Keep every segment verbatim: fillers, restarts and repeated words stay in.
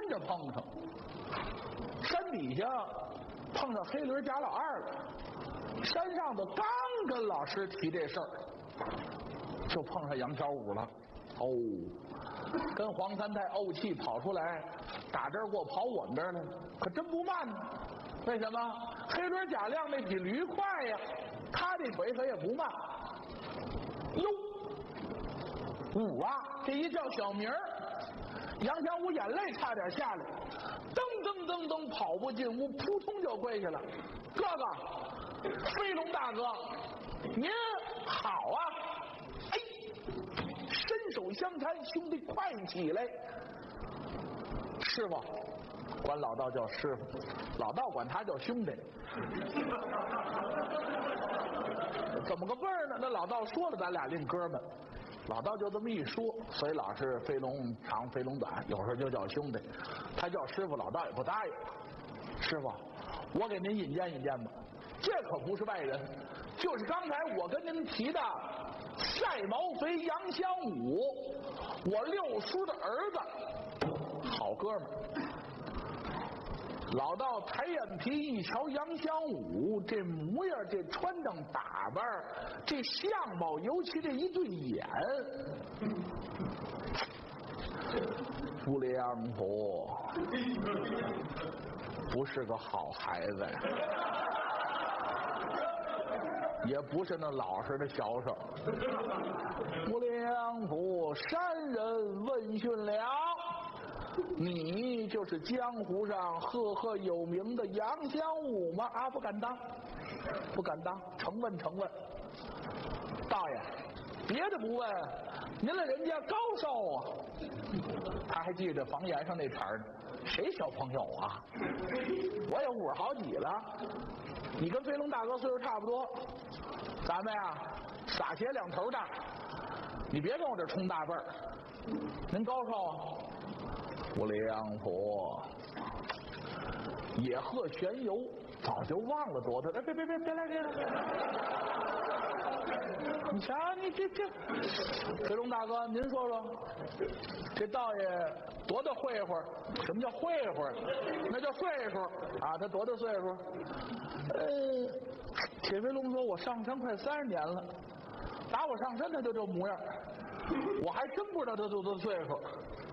着碰上，山底下碰上黑驴贾老二了，山上的刚跟老师提这事儿，就碰上杨小五了。哦，跟黄三太怄气跑出来，打这儿过跑我们这儿来，可真不慢呢。为什么？黑驴贾亮那匹驴快呀，他这腿可也不慢。哟，五啊，这一叫小名儿，杨小五眼泪差点下来，噔噔噔噔跑步进屋，扑通就跪下了。哥哥，飞龙大哥，您好啊！哎，伸手相搀，兄弟快起来！师傅，管老道叫师傅，老道管他叫兄弟。怎么个味儿呢？那老道说了，咱俩另哥们。老道就这么一说，所以老是飞龙长飞龙短，有时候就叫兄弟。他叫师傅，老道也不答应。师傅，我给您引荐引荐吧，这可不是外人，就是刚才我跟您提的赛毛肥杨香武，我六叔的儿子，好哥们儿。老道抬眼皮一瞧杨香武这模样，这穿着打扮，这相貌，尤其这一对眼，不良婆不是个好孩子呀，也不是那老实的小手。不良婆，山人问讯了，你就是江湖上赫赫有名的杨香武吗？啊，不敢当，不敢当，承问承问。大爷，别的不问，您了人家高寿啊？他还记着房檐上那茬儿呢，谁小朋友啊？我也五十好几了，你跟飞龙大哥岁数差不多，咱们呀撒鞋两头大，你别跟我这冲大辈儿。您高寿啊？我良婆野鹤玄游，早就忘了多大。哎，别别别别来别来！你瞧你这这，飞龙大哥，您说说，这道爷多大会会？什么叫会会？那叫岁数啊！他多大岁数？呃，铁飞龙说，我上山快三十年了，打我上山他就这模样，我还真不知道他多大岁数。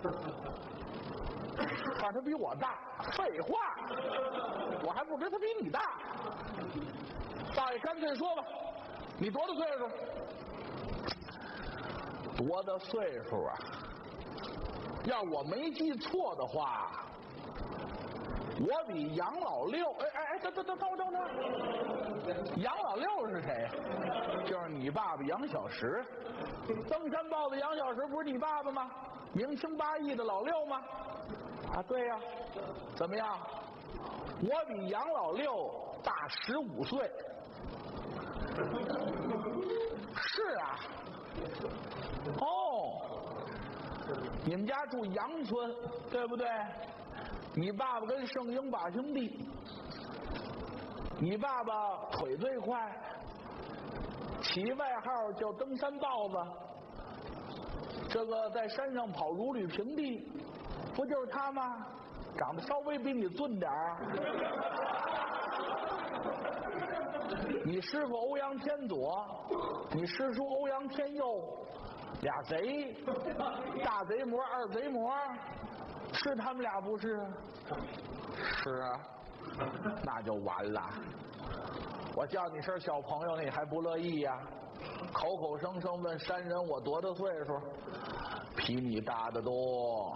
但他比我大，废话，我还不知他比你大。大爷干脆说吧，你多大岁数？多大岁数啊？要我没记错的话，我比杨老六，哎哎哎，等等等等等等，杨老六是谁？就是你爸爸杨小石，登山豹子杨小石不是你爸爸吗？明清八义的老六吗？啊，对呀、啊，怎么样？我比杨老六大十五岁。是啊。哦，你们家住杨村，对不对？你爸爸跟圣婴把兄弟，你爸爸腿最快，起外号叫登山豹子。这个在山上跑如履平地，不就是他吗？长得稍微比你俊点儿。你师傅欧阳天左，你师叔欧阳天右，俩贼，大贼魔二贼魔，是他们俩不是？是啊，那就完了。我叫你声小朋友，你还不乐意呀、啊？口口声声问山人我多大岁数，比你大得多。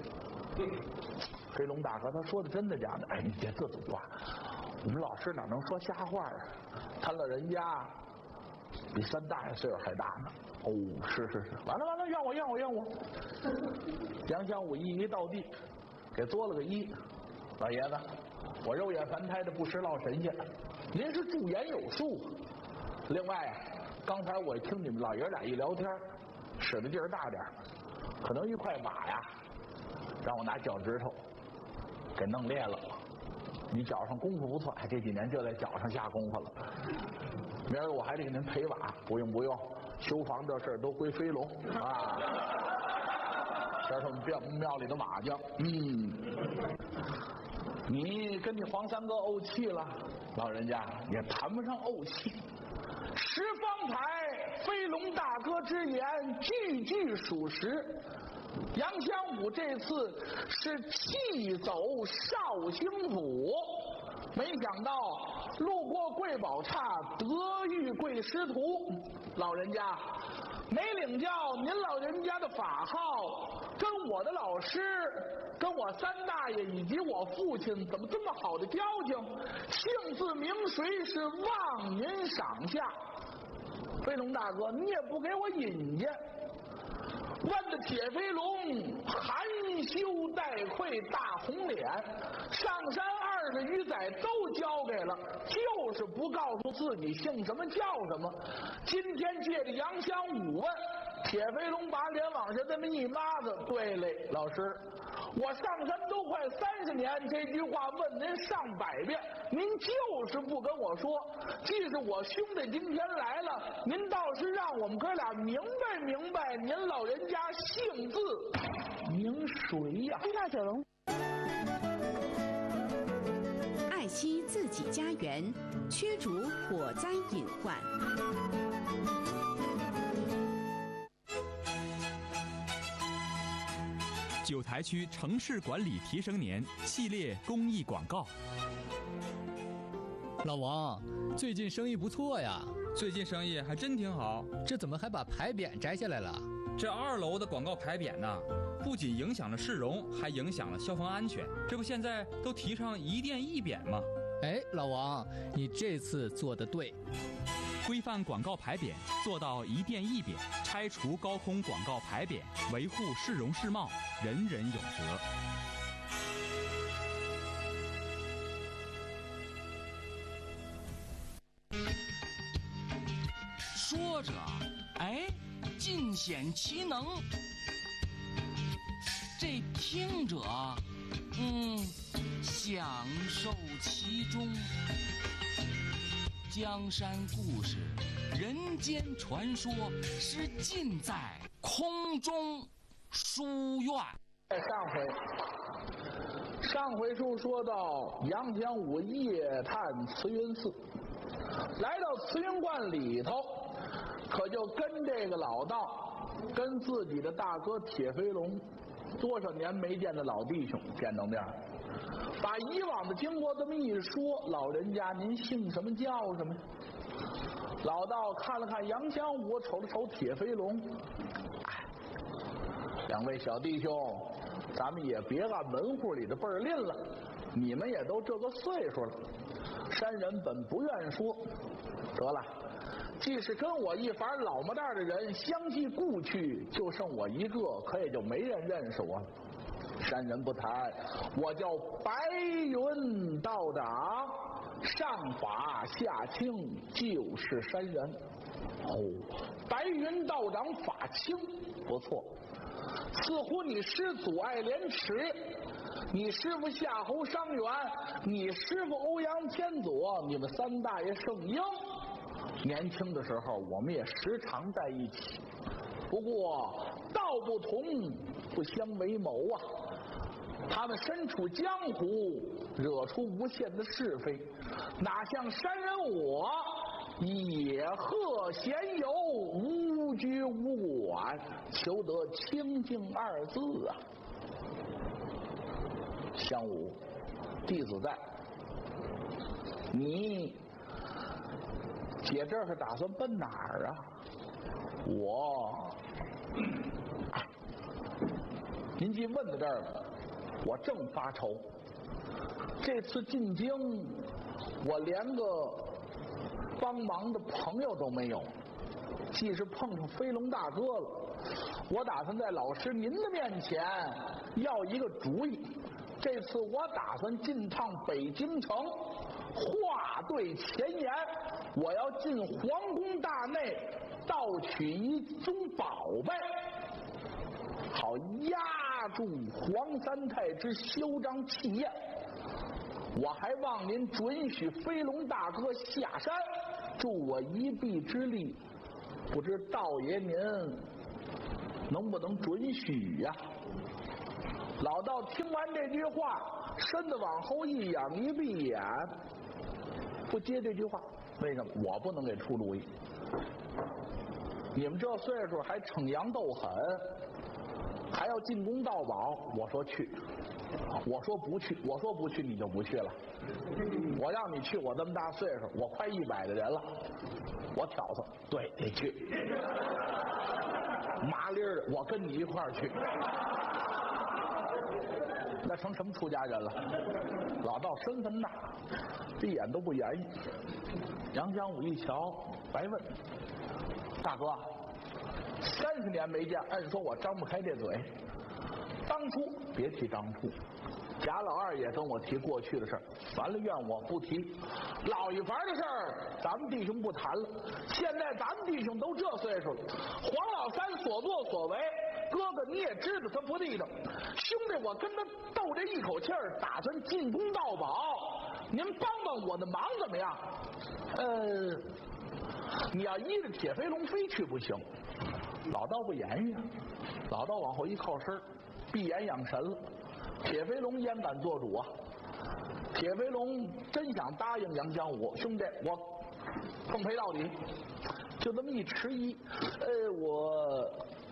飞龙大哥，他说的真的假的？哎，你别这种话，我们老师哪能说瞎话啊？他老人家比三大爷岁数还大呢。哦，是是是，完了完了，让我让我让我。杨香武一一到地，给作了个揖。老爷子，我肉眼凡胎的不识老神仙，您是驻颜有术。另外，刚才我听你们老爷俩一聊天，使的劲儿大点，可能一块马呀，让我拿脚趾头给弄裂了。你脚上功夫不错，哎，这几年就在脚上下功夫了。明儿我还得给您赔瓦，不用不用，修房这事儿都归飞龙啊。 这是我们庙庙里的瓦匠。嗯，你跟你黄三哥怄气了，老人家也谈不上怄气。实方才飞龙大哥之言句句属实，杨香武这次是弃走绍兴府，没想到路过贵宝刹得遇贵师徒，老人家没领教您老人家的法号，跟我的老师，跟我三大爷以及我父亲怎么这么好的交情？姓字名谁是望您赏下。飞龙大哥，你也不给我引荐，问的铁飞龙含羞带愧，大红脸，上山二十余载都交给了，就是不告诉自己姓什么叫什么。今天借着杨香武问，铁飞龙把脸往下这么一抹子，对嘞，老师，我上山都快三十年，这句话问您上百遍，您就是不跟我说。即使我兄弟今天来了，您倒是让我们哥俩明白明白，您老人家姓字名谁呀？ 大九龙， 爱惜自己家园，驱逐火灾隐患。 九台区城市管理提升年系列公益广告。 老王，最近生意不错呀。 最近生意还真挺好。 这怎么还把牌匾摘下来了？ 这二楼的广告牌匾呢，不仅影响了市容，还影响了消防安全。这不现在都提倡一店一匾吗？ 哎，老王，你这次做得对。 规范广告牌匾，做到一店一匾，拆除高空广告牌匾，维护市容市貌，人人有责。 说着，哎，尽显其能；这听者，嗯，享受其中。江山故事、人间传说，是尽在空中书院。 上回，上回书说到杨香武夜探慈云寺，来到慈云观里头，可就跟这个老道，跟自己的大哥铁飞龙，多少年没见的老弟兄见到面，把以往的经过这么一说，老人家您姓什么叫什么？老道看了看杨香武，瞅了瞅铁飞龙，哎，两位小弟兄，咱们也别按门户里的辈儿吝了，你们也都这个岁数了，山人本不愿说，得了，即使跟我一番老么蛋的人相继故去，就剩我一个，可也就没人认识我了。山人不谈，我叫白云道长，上法下清，就是山人。哦，白云道长法清，不错。似乎你师祖爱莲池，你师傅夏侯伤员，你师傅欧阳天佐，你们三大爷圣婴。年轻的时候，我们也时常在一起。不过道不同，不相为谋啊。他们身处江湖，惹出无限的是非，哪像山人我野鹤闲游，无拘无管，求得清净二字啊！香武，弟子在，你姐这是打算奔哪儿啊？我，您既问到这儿了，我正发愁。这次进京，我连个帮忙的朋友都没有。既是碰上飞龙大哥了，我打算在老师您的面前要一个主意。这次我打算进趟北京城，话对前言，我要进皇宫大内盗取一宗宝贝，好压住皇三太之嚣张气焰。我还望您准许飞龙大哥下山，助我一臂之力，不知道爷您能不能准许呀、啊？ 老道听完这句话，身子往后一仰，一闭眼，不接这句话。为什么？我不能给出主意。你们这岁数还逞阳斗狠，还要进宫盗宝，我说去，我说不去，我说不去你就不去了。我让你去，我这么大岁数，我快一百的人了，我挑唆，对，得去。麻利儿，我跟你一块儿去。那成什么出家人了？老道身份大，闭眼都不言语。杨江武一瞧，白问：“大哥，三十年没见，按说我张不开这嘴。当初别提当初，贾老二也跟我提过去的事儿，完了怨我不提。老一番的事儿，咱们弟兄不谈了。现在咱们弟兄都这岁数了，黄老三所作所为。”哥哥，你也知道他不地道。兄弟，我跟他斗这一口气儿，打算进宫盗宝，您帮帮我的忙怎么样？呃，你要依着铁飞龙非去不行。老道不言语啊，老道往后一靠身，闭眼养神了。铁飞龙焉敢做主啊？铁飞龙真想答应杨江武兄弟，我奉陪到底。就这么一迟疑，呃，我。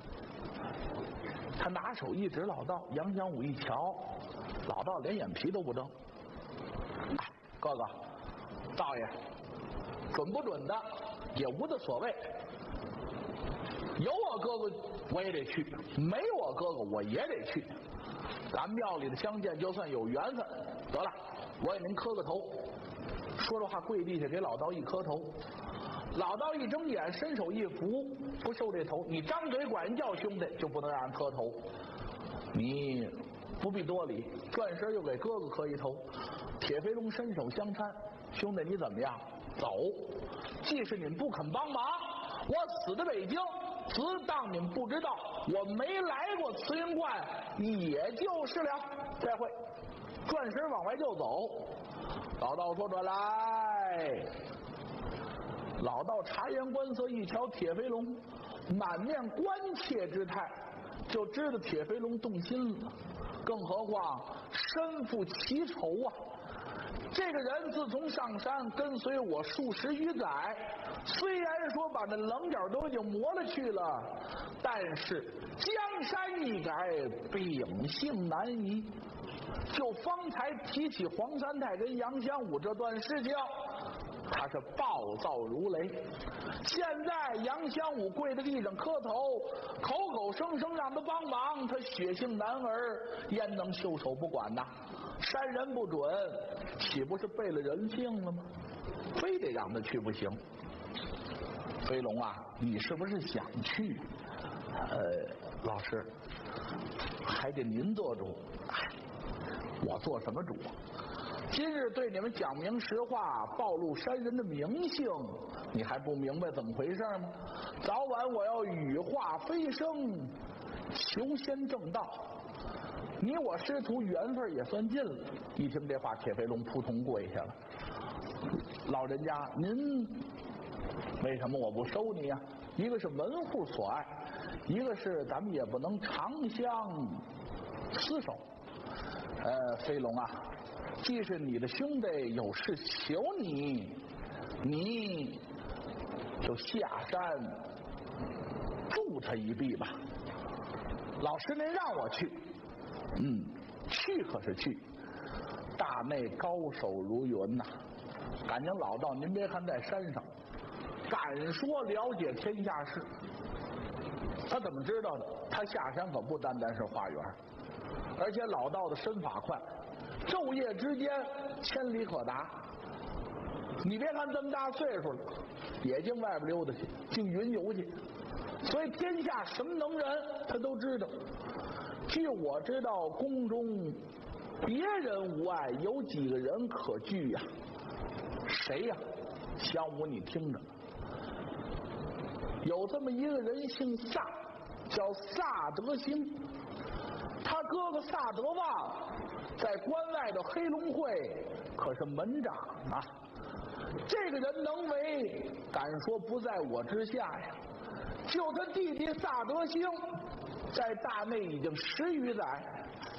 他拿手一指老道，杨江武一瞧，老道连眼皮都不睁。哎，哥哥，道爷，准不准的也无的所谓。有我哥哥我也得去，没我哥哥我也得去。咱庙里的相见，就算有缘分。得了，我给您磕个头。说着话，跪地下给老道一磕头。老道一睁眼，伸手一扶，不受这头。你张嘴管人叫兄弟，就不能让人磕头。你不必多礼，转身又给哥哥磕一头。铁飞龙伸手相搀，兄弟你怎么样？走。既是你们不肯帮忙，我死在北京，只当你们不知道，我没来过慈云观，也就是了。再会。转身往外就走。老道说：“转来。”老道察言观色，一瞧铁飞龙满面关切之态，就知道铁飞龙动心了。更何况身负奇仇啊！这个人自从上山跟随我数十余载，虽然说把那棱角都已经磨了去了，但是江山易改，秉性难移。就方才提起黄三太跟杨香武这段事情，他是暴躁如雷。现在杨香武跪在地上磕头，口口声声让他帮忙，他血性男儿焉能袖手不管呐？山人不准，岂不是背了人性了吗？非得让他去不行。飞龙啊，你是不是想去？呃，老师，还得您做主。我做什么主？今日对你们讲明实话，暴露山人的名姓，你还不明白怎么回事吗？早晚我要羽化飞升，求仙正道。你我师徒缘分也算尽了。一听这话，铁飞龙扑通跪下了。老人家，您为什么我不收你呀、啊？一个是门户所爱，一个是咱们也不能长相厮守。呃，飞龙啊，既是你的兄弟，有事求你，你就下山助他一臂吧。老师，您让我去，嗯，去可是去，大内高手如云呐、啊。感情老道，您别看在山上，敢说了解天下事。他怎么知道的？他下山可不单单是化缘。而且老道的身法快，昼夜之间千里可达。你别看这么大岁数了，也净外边溜达去，净云游去。所以天下什么能人，他都知道。据我知道，宫中别人无碍，有几个人可惧呀、啊？谁呀、啊？香武，你听着，有这么一个人，姓萨，叫萨德兴。他哥哥萨德旺在关外的黑龙会可是门长啊，这个人能为，敢说不在我之下呀。就他弟弟萨德兴在大内已经十余载，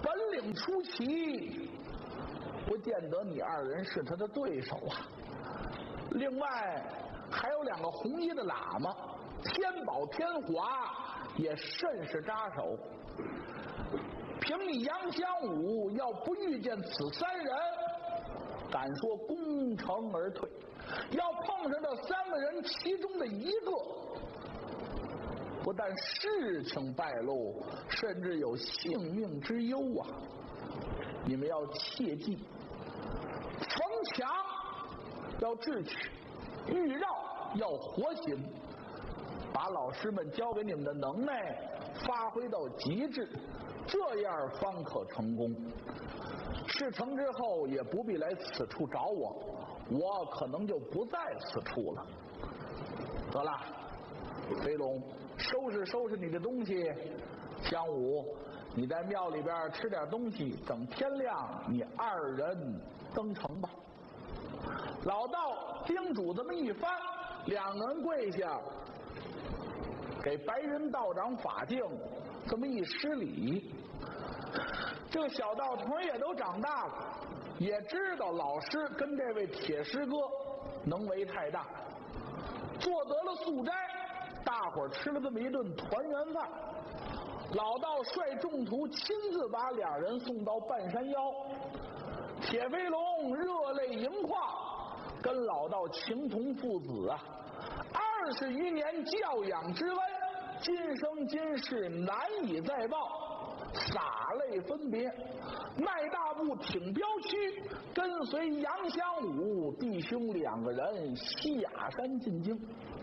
本领出奇，不见得你二人是他的对手啊。另外还有两个红衣的喇嘛，天宝天华也甚是扎手。凭你杨香武要不遇见此三人，敢说攻城而退；要碰上这三个人其中的一个，不但事情败露，甚至有性命之忧啊！你们要切记，逢强要智取，遇绕要活行，把老师们教给你们的能耐发挥到极致，这样方可成功。事成之后也不必来此处找我，我可能就不在此处了。得了，飞龙，收拾收拾你的东西。香武，你在庙里边吃点东西，等天亮你二人登城吧。老道叮嘱这么一番，两个人跪下，给白人道长法镜这么一施礼。这个小道童也都长大了，也知道老师跟这位铁师哥能为太大，做得了素斋，大伙儿吃了这么一顿团圆饭。老道率众徒亲自把两人送到半山腰，铁飞龙热泪盈眶，跟老道情同父子啊，二十余年教养之恩，今生今世难以再报，洒泪分别，迈大步挺镖躯，跟随杨香武弟兄两个人西雅山进京。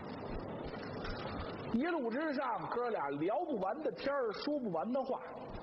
一路之上，哥俩聊不完的天儿，说不完的话。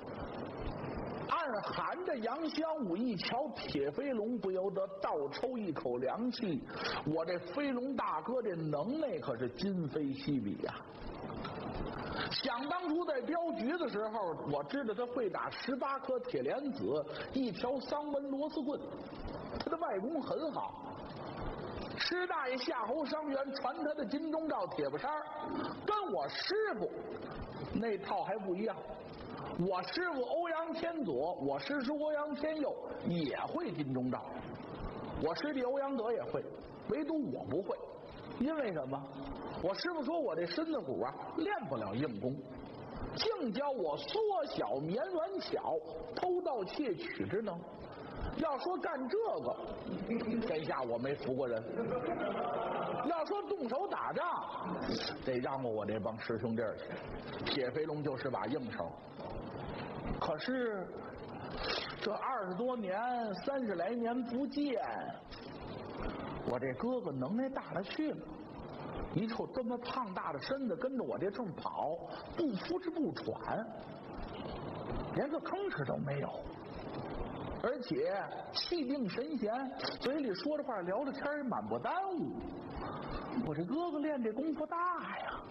暗含着杨香武一瞧铁飞龙，不由得倒抽一口凉气。我这飞龙大哥这能耐可是今非昔比呀、啊！想当初在镖局的时候，我知道他会打十八颗铁莲子，一条桑纹螺丝棍，他的外功很好。师大爷夏侯伤员传他的金钟罩铁布衫，跟我师傅那套还不一样。我师傅欧阳天左，我师叔欧阳天右也会金钟罩，我师弟欧阳德也会，唯独我不会。因为什么？我师傅说我这身子骨啊练不了硬功，净教我缩小绵软巧、偷盗窃取之能。要说干这个，天下我没服过人。要说动手打仗，得让过我这帮师兄弟儿去。铁飞龙就是把硬手。可是这二十多年、三十来年不见，我这哥哥能耐大了去了。一瞅这么胖大的身子跟着我这正跑，不呼哧不喘，连个吭哧都没有。而且气定神闲，嘴里说着话聊着天儿满不耽误。我这哥哥练这功夫大呀！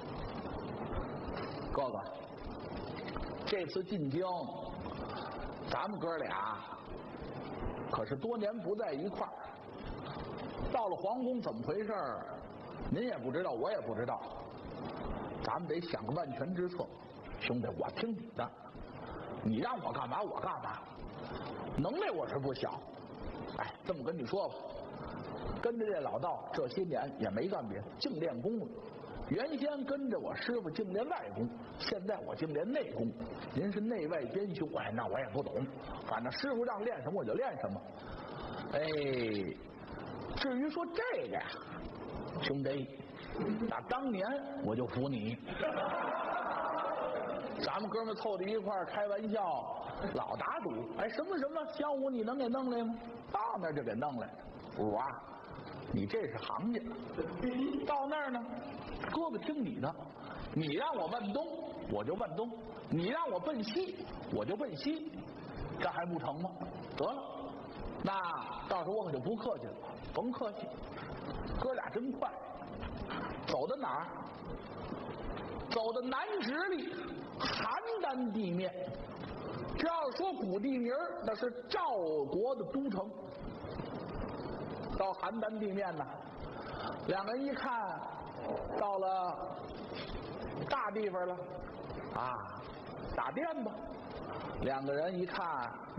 哥哥，这次进京，咱们哥俩可是多年不在一块儿。到了皇宫怎么回事？您也不知道，我也不知道。咱们得想个万全之策。兄弟，我听你的，你让我干嘛我干嘛。能耐我是不小，哎，这么跟你说吧，跟着这老道这些年也没干别的，净练功了。原先跟着我师傅净练外功，现在我净练内功。您是内外兼修，哎，那我也不懂，反正师傅让练什么我就练什么。哎，至于说这个呀，兄弟，打当年我就服你。咱们哥们凑在一块儿开玩笑，老打赌，哎，什么什么香武你能给弄来吗？到那儿就给弄来。我啊，你这是行家。到那儿呢，哥哥听你的，你让我问东我就问东，你让我奔西我就奔西，这还不成吗？得了，那到时候我可就不客气了，甭客气。哥俩真快，走到哪儿？走到南直隶邯郸地面。这要说古地名，那是赵国的都城。到邯郸地面呢，两个人一看，到了大地方了，啊，打店吧。 两个人一看